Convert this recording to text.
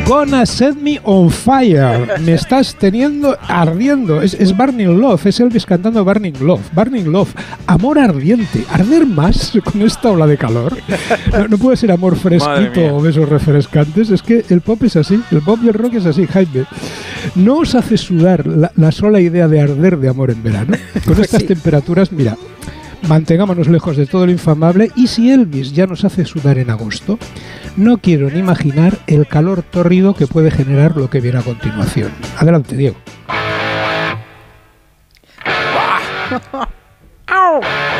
Gonna set me on fire. Me estás teniendo ardiendo. Es Burning Love, es Elvis cantando Burning Love. Burning Love, amor ardiente. ¿Arder más con esta ola de calor? No puede ser amor fresquito o besos refrescantes. Es que el pop es así, el pop y el rock es así, Jaime. ¿No os hace sudar la sola idea de arder de amor en verano? Con estas temperaturas, mira, mantengámonos lejos de todo lo infamable. Y si Elvis ya nos hace sudar en agosto, no quiero ni imaginar el calor tórrido que puede generar lo que viene a continuación. Adelante, Diego.